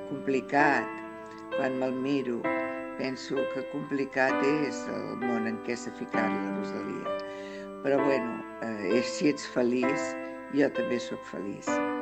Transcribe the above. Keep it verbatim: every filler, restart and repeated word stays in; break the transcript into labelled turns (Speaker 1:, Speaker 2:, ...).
Speaker 1: complicat. Quan me'l miro, penso que complicat és el món en què s'ha ficat la Rosalia. Però bueno, eh, si ets feliç, jo també sóc feliç.